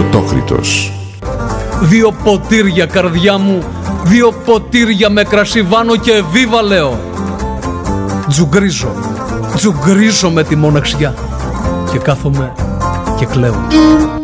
Πρωτόκριτος. 2 ποτήρια καρδιά μου, 2 ποτήρια με κρασί βάνω και βίβα λέω. Τζουγκρίζω με τη μοναξιά και κάθομαι και κλαίω.